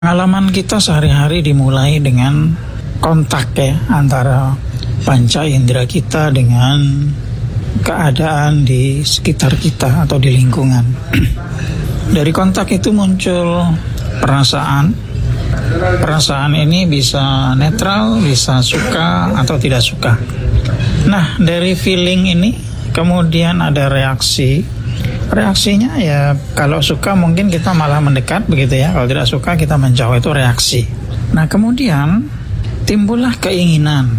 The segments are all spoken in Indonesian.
Pengalaman kita sehari-hari dimulai dengan kontak ya antara panca indera kita dengan keadaan di sekitar kita atau di lingkungan. Dari kontak itu muncul perasaan. Perasaan ini bisa netral, bisa suka atau tidak suka. Nah, dari feeling ini kemudian ada reaksi. Reaksinya ya kalau suka mungkin kita malah mendekat begitu ya. Kalau tidak suka kita menjauh, itu reaksi. Nah, kemudian timbullah keinginan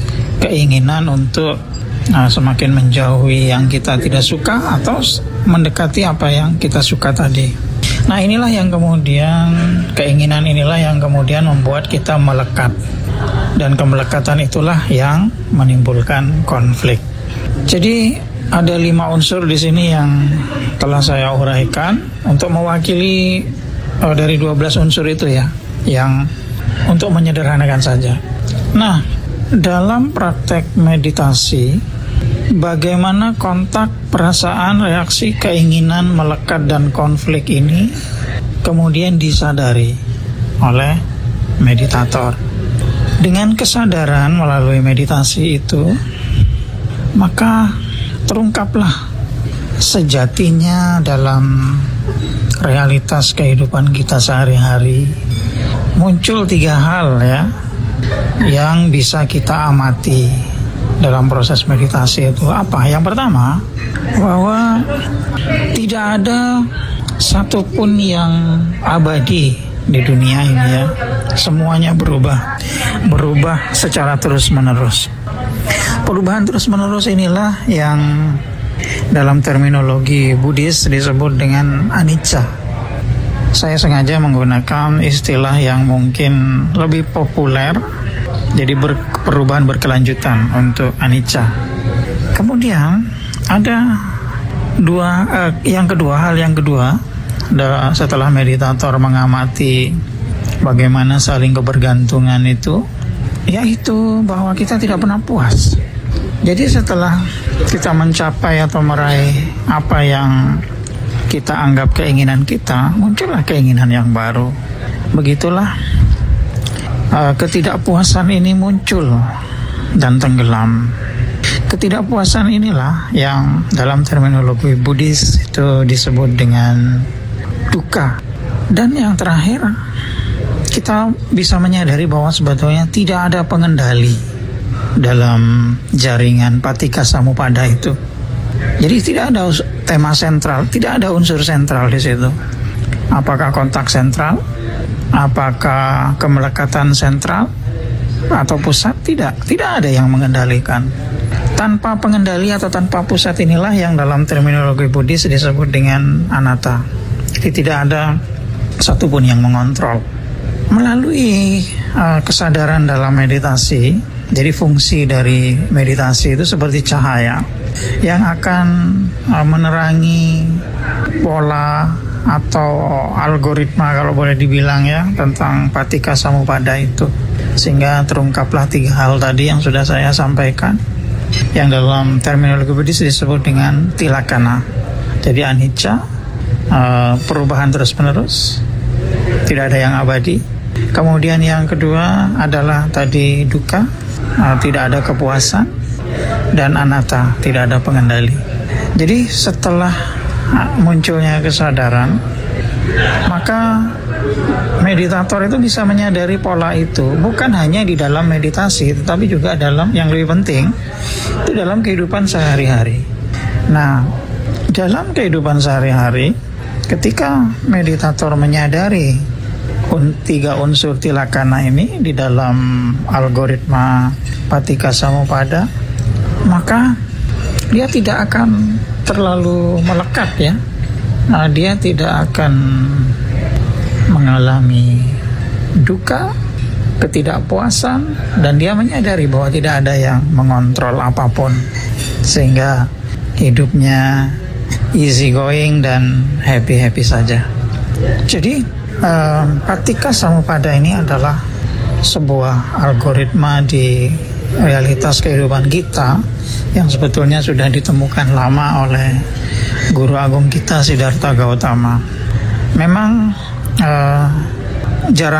untuk semakin menjauhi yang kita tidak suka atau mendekati apa yang kita suka tadi. Nah, inilah yang kemudian keinginan inilah yang kemudian membuat kita melekat. Dan kemelekatan itulah yang menimbulkan konflik. Jadi ada 5 unsur di sini yang telah saya uraikan untuk mewakili dari 12 unsur itu ya, yang untuk menyederhanakan saja. Nah, dalam praktek meditasi, bagaimana kontak, perasaan, reaksi, keinginan, melekat dan konflik ini kemudian disadari oleh meditator. Dengan kesadaran melalui meditasi itu, maka terungkaplah sejatinya dalam realitas kehidupan kita sehari-hari. Muncul 3 hal ya yang bisa kita amati dalam proses meditasi itu. Apa? Yang pertama, bahwa tidak ada satupun yang abadi di dunia ini ya. Semuanya berubah secara terus-menerus. Perubahan terus-menerus inilah yang dalam terminologi Buddhis disebut dengan anicca. Saya sengaja menggunakan istilah yang mungkin lebih populer, jadi perubahan berkelanjutan untuk anicca. Kemudian ada hal yang kedua setelah meditator mengamati bagaimana saling kebergantungan itu, yaitu bahwa kita tidak pernah puas. Jadi setelah kita mencapai atau meraih apa yang kita anggap keinginan kita, muncullah keinginan yang baru. Begitulah ketidakpuasan ini muncul dan tenggelam. Ketidakpuasan inilah yang dalam terminologi Buddhis itu disebut dengan dukkha. Dan yang terakhir, kita bisa menyadari bahwa sebetulnya tidak ada pengendali dalam jaringan patika samuppada itu. Jadi tidak ada tema sentral, tidak ada unsur sentral di situ. Apakah kontak sentral? Apakah kemelekatan sentral? Atau pusat? Tidak ada yang mengendalikan. Tanpa pengendali atau tanpa pusat inilah yang dalam terminologi Buddhis disebut dengan anatta. Jadi tidak ada satupun yang mengontrol. Melalui kesadaran dalam meditasi, jadi fungsi dari meditasi itu seperti cahaya yang akan menerangi pola atau algoritma kalau boleh dibilang ya tentang patika samuppada itu, sehingga terungkaplah 3 hal tadi yang sudah saya sampaikan, yang dalam terminologi Buddhis disebut dengan tilakkhana. Jadi anicca, perubahan terus-menerus, tidak ada yang abadi. Kemudian yang kedua adalah tadi dukkha, tidak ada kepuasan, dan anatta, tidak ada pengendali. Jadi setelah munculnya kesadaran, maka meditator itu bisa menyadari pola itu bukan hanya di dalam meditasi, tetapi juga dalam yang lebih penting itu dalam kehidupan sehari-hari. Nah, dalam kehidupan sehari-hari, ketika meditator menyadari 3 unsur tilakkhana ini di dalam algoritma patika samuppada, maka dia tidak akan terlalu melekat ya. Nah, dia tidak akan mengalami dukkha, ketidakpuasan, dan dia menyadari bahwa tidak ada yang mengontrol apapun, sehingga hidupnya easy going dan happy-happy saja. Jadi patika samuppada ini adalah sebuah algoritma di realitas kehidupan kita yang sebetulnya sudah ditemukan lama oleh Guru Agung kita Siddhartha Gautama. Memang jarang